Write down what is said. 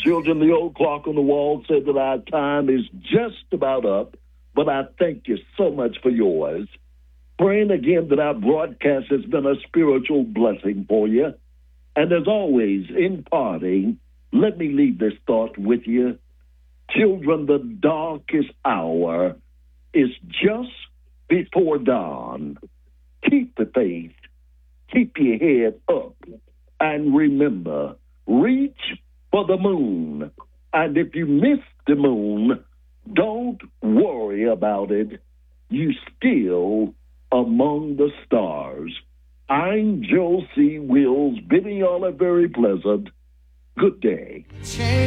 children, the old clock on the wall said that our time is just about up, but I thank you so much for yours. Praying again that our broadcast has been a spiritual blessing for you. And as always, in parting, let me leave this thought with you. Children, the darkest hour is just before dawn. Keep the faith. Keep your head up. And remember, reach for the moon. And if you miss the moon, don't worry about it. You still among the stars. I'm Joe C. Wills, bidding y'all a very pleasant good day.